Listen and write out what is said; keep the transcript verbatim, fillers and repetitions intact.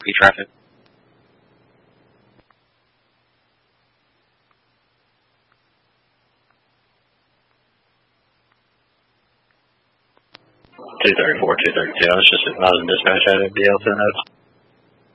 P traffic. two thirty-four, two thirty-two. I was just, I was in dispatch at it, D L ten notes.